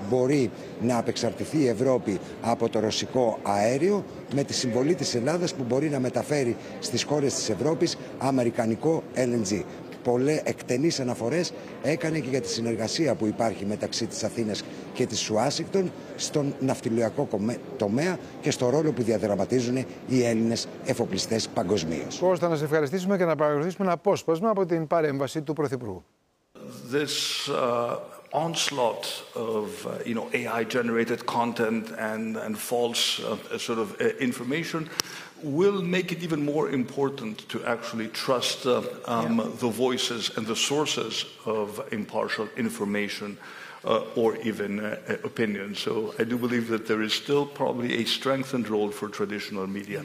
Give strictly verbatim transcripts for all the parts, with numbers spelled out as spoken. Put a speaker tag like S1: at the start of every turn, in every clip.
S1: μπορεί να απεξαρτηθεί η Ευρώπη από το ρωσικό αέριο, με τη συμβολή της Ελλάδας που μπορεί να μεταφέρει στις χώρες της Ευρώπης αμερικανικό ελ εν τζι. Πολλές εκτενείς αναφορές έκανε και για τη συνεργασία που υπάρχει μεταξύ της Αθήνας και της Ουάσιγκτον στον ναυτιλιακό τομέα και στο ρόλο που διαδραματίζουν οι Έλληνες εφοπλιστές παγκοσμίως.
S2: Κώστα, να σε ευχαριστήσουμε και να παρακολουθήσουμε ένα απόσπασμα από την παρέμβαση του Πρωθυπουργού.
S3: This, uh... onslaught of uh, you know A I-generated content and and false uh, sort of uh, information will make it even more important to actually trust uh, um, yeah. the voices and the sources of impartial information uh, or even uh, opinion. So I do believe that there is still probably a strengthened role for traditional media.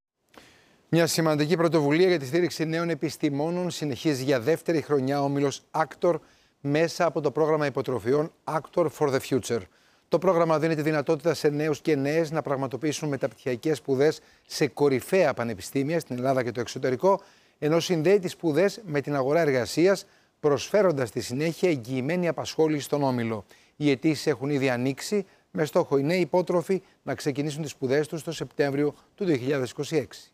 S2: Μια σημαντική πρωτοβουλία για τη στήριξη νέων επιστημόνων συνεχίζει για δεύτερη χρονιά ο όμιλος Actor μέσα από το πρόγραμμα υποτροφιών Actor for the Future. Το πρόγραμμα δίνει τη δυνατότητα σε νέους και νέες να πραγματοποιήσουν μεταπτυχιακές σπουδές σε κορυφαία πανεπιστήμια στην Ελλάδα και το εξωτερικό, ενώ συνδέει τις σπουδές με την αγορά εργασίας, προσφέροντας στη συνέχεια εγγυημένη απασχόληση στον όμιλο. Οι αιτήσεις έχουν ήδη ανοίξει, με στόχο οι νέοι υπότροφοι να ξεκινήσουν τις σπουδές τους το Σεπτέμβριο του δύο χιλιάδες είκοσι έξι.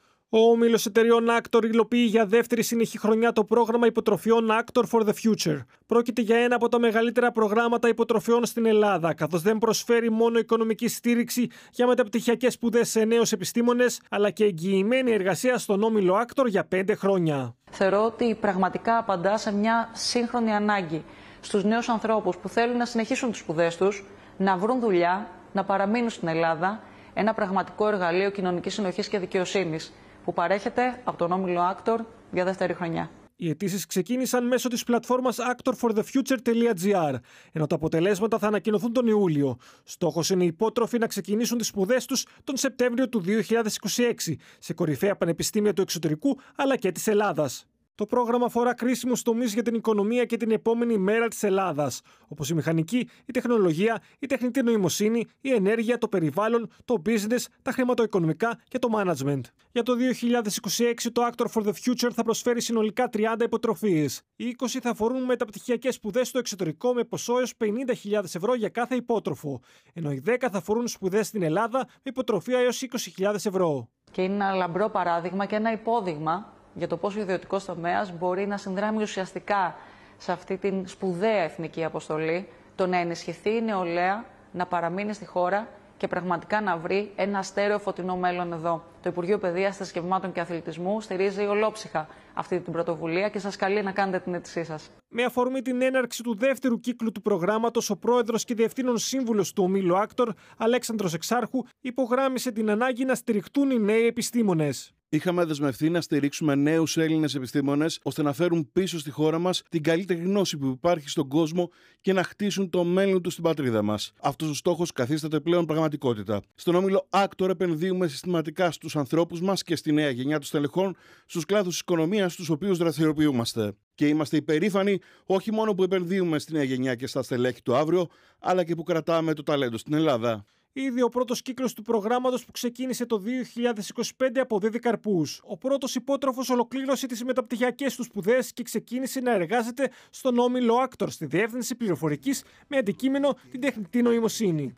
S4: Ο όμιλος εταιρεών Actor υλοποιεί για δεύτερη συνεχή χρονιά το πρόγραμμα υποτροφιών Actor for the Future. Πρόκειται για ένα από τα μεγαλύτερα προγράμματα υποτροφιών στην Ελλάδα, καθώς δεν προσφέρει μόνο οικονομική στήριξη για μεταπτυχιακές σπουδές σε νέους επιστήμονες, αλλά και εγγυημένη εργασία στον όμιλο Actor για πέντε χρόνια.
S5: Θεωρώ ότι πραγματικά απαντά σε μια σύγχρονη ανάγκη στους νέους ανθρώπους που θέλουν να συνεχίσουν τις σπουδές τους, να βρουν δουλειά, να παραμείνουν στην Ελλάδα, ένα πραγματικό εργαλείο κοινωνικής συνοχής και δικαιοσύνης, που παρέχεται από τον όμιλο Actor για δεύτερη χρονιά.
S4: Οι αιτήσεις ξεκίνησαν μέσω της πλατφόρμας actor for the future τελεία gr, ενώ τα αποτελέσματα θα ανακοινωθούν τον Ιούλιο. Στόχος είναι οι υπότροφοι να ξεκινήσουν τις σπουδές τους τον Σεπτέμβριο του δύο χιλιάδες είκοσι έξι σε κορυφαία πανεπιστήμια του εξωτερικού αλλά και της Ελλάδας. Το πρόγραμμα αφορά κρίσιμους τομείς για την οικονομία και την επόμενη μέρα της Ελλάδας, όπως η μηχανική, η τεχνολογία, η τεχνητή νοημοσύνη, η ενέργεια, το περιβάλλον, το business, τα χρηματοοικονομικά και το management. Για το δύο χιλιάδες είκοσι έξι το Actor for the Future θα προσφέρει συνολικά τριάντα υποτροφίες. Οι είκοσι θα αφορούν μεταπτυχιακές σπουδές στο εξωτερικό με ποσό έως πενήντα χιλιάδες ευρώ για κάθε υπότροφο, ενώ οι δέκα θα αφορούν σπουδές στην Ελλάδα με υποτροφία έως είκοσι χιλιάδες ευρώ.
S5: Και είναι ένα λαμπρό παράδειγμα και ένα υπόδειγμα για το πώς ο ιδιωτικός τομέας μπορεί να συνδράμει ουσιαστικά σε αυτή την σπουδαία εθνική αποστολή, το να ενισχυθεί η νεολαία, να παραμείνει στη χώρα και πραγματικά να βρει ένα στέρεο φωτεινό μέλλον εδώ. Το Υπουργείο Παιδείας, Θρησκευμάτων και Αθλητισμού στηρίζει ολόψυχα αυτή την πρωτοβουλία και σας καλεί να κάνετε την αίτησή σας.
S4: Με αφορμή την έναρξη του δεύτερου κύκλου του προγράμματος, ο πρόεδρος και διευθύνων σύμβουλος του ομίλου Actor, Αλέξανδρος Εξάρχου, υπογράμμισε την ανάγκη να στηριχτούν οι νέοι επιστήμονες.
S6: Είχαμε δεσμευτεί να στηρίξουμε νέους Έλληνες επιστήμονες ώστε να φέρουν πίσω στη χώρα μας την καλύτερη γνώση που υπάρχει στον κόσμο και να χτίσουν το μέλλον τους στην πατρίδα μας. Αυτός ο στόχος καθίσταται πλέον πραγματικότητα. Στον όμιλο Actor επενδύουμε συστηματικά στους ανθρώπους μας και στη νέα γενιά των στελεχών, στους κλάδους της οικονομίας στους οποίους δραστηριοποιούμαστε. Και είμαστε υπερήφανοι όχι μόνο που επενδύουμε στη νέα γενιά και στα στελέχη του αύριο, αλλά και που κρατάμε το ταλέντο στην Ελλάδα.
S4: Ήδη ο πρώτος κύκλος του προγράμματος που ξεκίνησε το δύο χιλιάδες είκοσι πέντε αποδίδει καρπούς. Ο πρώτος υπότροφος ολοκλήρωσε τις μεταπτυχιακές του σπουδές και ξεκίνησε να εργάζεται στον όμιλο Actor στη διεύθυνση πληροφορικής με αντικείμενο την τεχνητή νοημοσύνη.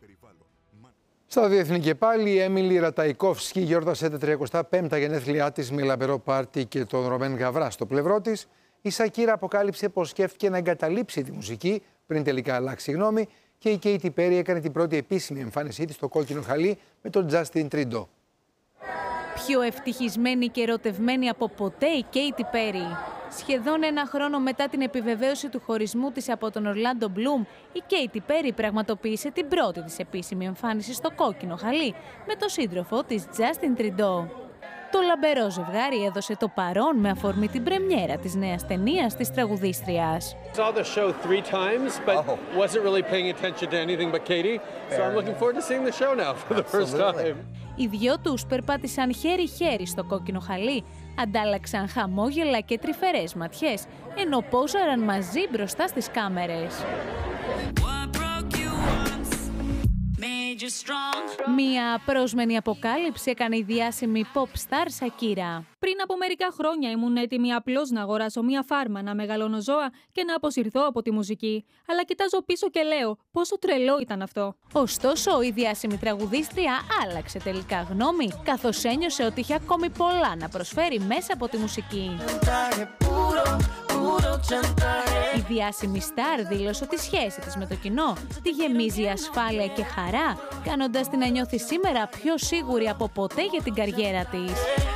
S2: Στα διεθνή και πάλι, η Έμιλι Ραταϊκόφσκι γιόρτασε τα τριακοστά πέμπτα γενέθλιά της με λαμπερό πάρτι και τον Ρομέν Γαβρά στο πλευρό της. Η Σακύρα αποκάλυψε πως σκέφτηκε να εγκαταλείψει τη μουσική πριν τελικά αλλάξει γνώμη. Και η Κέιτι Πέρι έκανε την πρώτη επίσημη εμφάνισή της στο κόκκινο χαλί με τον Τζάστιν Τριντό.
S7: Πιο ευτυχισμένη και ερωτευμένη από ποτέ η Κέιτι Πέρι. Σχεδόν ένα χρόνο μετά την επιβεβαίωση του χωρισμού της από τον Ορλάντο Μπλουμ, η Κέιτι Πέρι πραγματοποίησε την πρώτη της επίσημη εμφάνιση στο κόκκινο χαλί με τον σύντροφο της Τζάστιν Τριντό. Το λαμπερό ζευγάρι έδωσε το παρόν με αφορμή την πρεμιέρα της νέας ταινίας της τραγουδίστριας. Οι δυο τους περπάτησαν χέρι-χέρι στο κόκκινο χαλί, αντάλλαξαν χαμόγελα και τρυφερές ματιές, ενώ πόζαραν μαζί μπροστά στις κάμερες. Μία πρόσμενη αποκάλυψη έκανε η διάσημη pop star Σακύρα.
S8: Πριν από μερικά χρόνια ήμουν έτοιμη απλώς να αγοράσω μία φάρμα, να μεγαλώνω ζώα και να αποσυρθώ από τη μουσική. Αλλά κοιτάζω πίσω και λέω πόσο τρελό ήταν αυτό.
S7: Ωστόσο, η διάσημη τραγουδίστρια άλλαξε τελικά γνώμη, καθώς ένιωσε ότι είχε ακόμη πολλά να προσφέρει μέσα από τη μουσική. Η διάσημη στάρ δήλωσε ότι η σχέση της με το κοινό τη γεμίζει ασφάλεια και χαρά, κάνοντας την να νιώθει σήμερα πιο σίγουρη από ποτέ για την καριέρα της.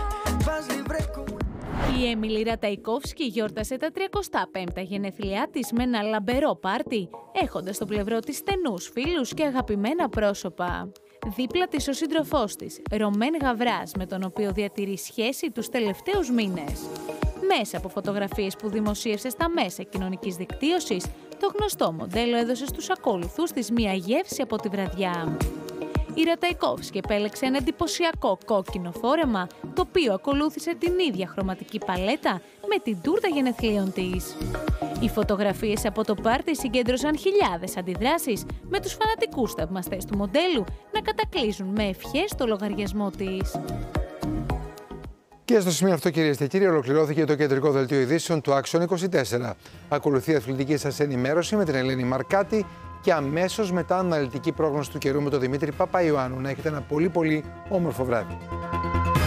S7: Η Έμιλι Ραταϊκόφσκι γιόρτασε τα τριακοστά πέμπτα γενέθλιά της με ένα λαμπερό πάρτι, έχοντας στο πλευρό της στενούς φίλους και αγαπημένα πρόσωπα. Δίπλα της ο σύντροφός της, Ρωμέν Γαβράς, με τον οποίο διατηρεί σχέση τους τελευταίους μήνες. Μέσα από φωτογραφίες που δημοσίευσε στα μέσα κοινωνικής δικτύωσης, το γνωστό μοντέλο έδωσε στους ακόλουθους της μία γεύση από τη βραδιά. Η Ραταϊκόφσκι επέλεξε ένα εντυπωσιακό κόκκινο φόρεμα, το οποίο ακολούθησε την ίδια χρωματική παλέτα με την τούρτα γενεθλίων της. Οι φωτογραφίες από το πάρτι συγκέντρωσαν χιλιάδες αντιδράσεις, με τους φανατικούς θαυμαστές του μοντέλου να κατακλείζουν με ευχές το λογαριασμό της.
S2: Και στο σημείο αυτό, κυρίες και κύριοι, ολοκληρώθηκε το κεντρικό δελτίο ειδήσεων του Άξιον είκοσι τέσσερα. Ακολουθεί η αθλητική σας ενημέρωση με την Ελένη Μαρκάτη και αμέσως μετά αναλυτική πρόγνωση του καιρού με τον Δημήτρη Παπαϊωάννου. Να έχετε ένα πολύ πολύ όμορφο βράδυ.